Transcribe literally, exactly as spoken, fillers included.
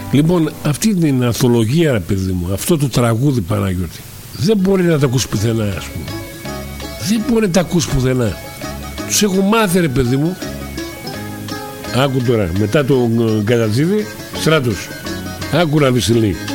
Λοιπόν, αυτή την αθολογία, ρε παιδί μου, αυτό το τραγούδι, Παναγιώτη, δεν μπορεί να τα ακούσει πουθενά, ας πούμε. Δεν μπορεί να τα ακούσει πουθενά. Τους έχω μάθει, ρε παιδί μου. Άκου τώρα, μετά τον Κατατζίδη, Στράτος. Άκου να δεις τι λέει.